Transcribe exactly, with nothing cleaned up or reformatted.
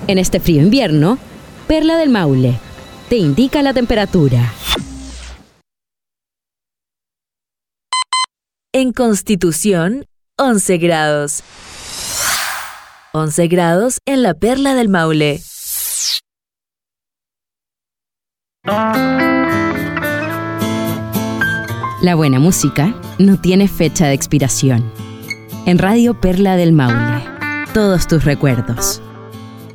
En este frío invierno, Perla del Maule te indica la temperatura. En Constitución, once grados. once grados en la Perla del Maule. La buena música no tiene fecha de expiración. En Radio Perla del Maule, todos tus recuerdos.